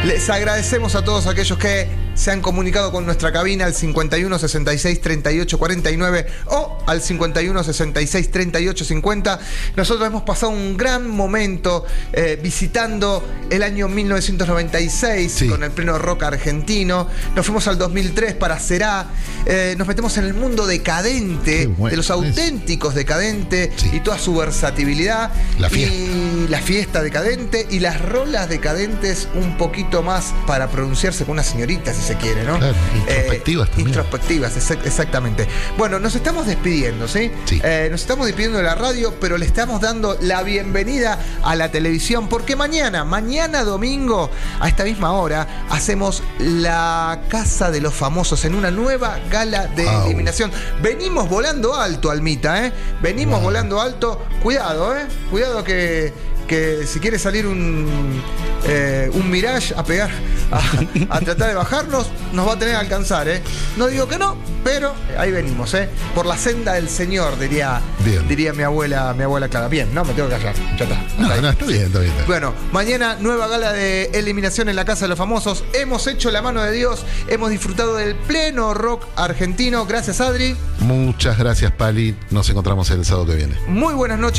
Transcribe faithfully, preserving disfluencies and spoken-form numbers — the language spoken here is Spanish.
Les agradecemos a todos aquellos que se han comunicado con nuestra cabina al cincuenta y uno, sesenta y seis, treinta y ocho, cuarenta y nueve o al cincuenta y uno, sesenta y seis, treinta y ocho, cincuenta. Nosotros hemos pasado un gran momento eh, visitando el año mil novecientos noventa y seis, sí, con el pleno rock argentino. Nos fuimos al dos mil tres para Será. Eh, nos metemos en el mundo decadente, bueno, de los auténticos decadentes, sí, y toda su versatilidad. La fiesta. Y la fiesta decadente y las rolas decadentes un poquito más para pronunciarse con una señorita, si se quiere, ¿no? Claro, introspectivas eh, también. Introspectivas, exactamente. Bueno, nos estamos despidiendo, ¿sí? Sí. Eh, nos estamos despidiendo de la radio, pero le estamos dando la bienvenida a la televisión, porque mañana, mañana domingo, a esta misma hora, hacemos la Casa de los Famosos en una nueva gala de wow. eliminación. Venimos volando alto, Almita, ¿eh? Venimos wow. volando alto. Cuidado, ¿eh? Cuidado que... que si quiere salir un, eh, un Mirage a pegar, a, a tratar de bajarnos, nos va a tener que alcanzar, ¿eh? No digo que no, pero ahí venimos, ¿eh? Por la senda del Señor, diría, diría mi abuela, mi abuela Clara. Bien, no, me tengo que callar, ya está. No, no, está bien, está bien. Bueno, mañana nueva gala de eliminación en la Casa de los Famosos. Hemos hecho la mano de Dios, hemos disfrutado del pleno rock argentino. Gracias, Adri. Muchas gracias, Pali. Nos encontramos el sábado que viene. Muy buenas noches.